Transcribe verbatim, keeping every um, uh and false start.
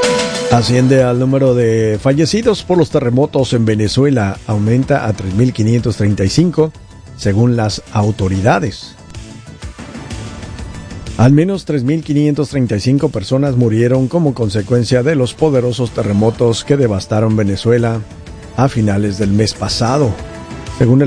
Asciende al número de fallecidos por los terremotos en Venezuela, aumenta a tres mil quinientos treinta y cinco, según las autoridades. Al menos tres mil quinientos treinta y cinco personas murieron como consecuencia de los poderosos terremotos que devastaron Venezuela a finales del mes pasado, según el